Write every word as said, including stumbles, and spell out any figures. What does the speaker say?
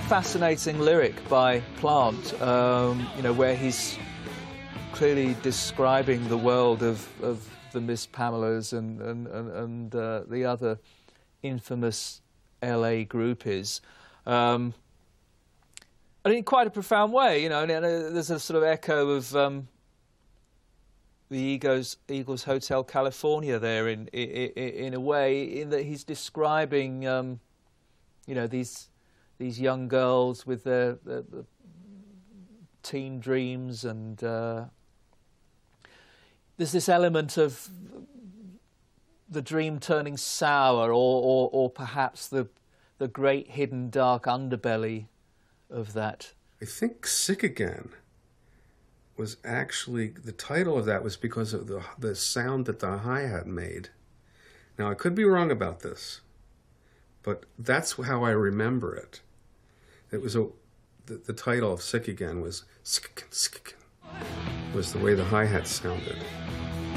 fascinating lyric by Plant, um, you know, where he's clearly describing the world of, of the Miss Pamelas and, and, and, and uh, the other infamous L A groupies. Um, and in quite a profound way, you know, and, and there's a sort of echo of um, the Eagles, Eagles Hotel California there in, in, in a way, in that he's describing, um, you know, these, these young girls with their, their, their teen dreams, and uh, there's this element of the dream turning sour, or, or, or perhaps the, the great hidden dark underbelly of that. I think Sick Again was actually, the title of that was because of the, the sound that the hi-hat made. Now, I could be wrong about this, but that's how I remember it. It was a, the, the title of Sick Again was Sick Again, Sick Again, was the way the hi-hat sounded.